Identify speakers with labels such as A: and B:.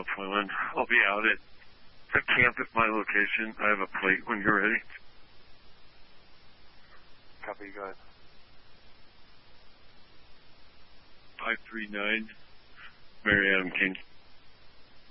A: South Island. I'll be out at the camp at my location. I have a plate when you're ready.
B: Copy, you guys.
A: 539, Mary Adam King.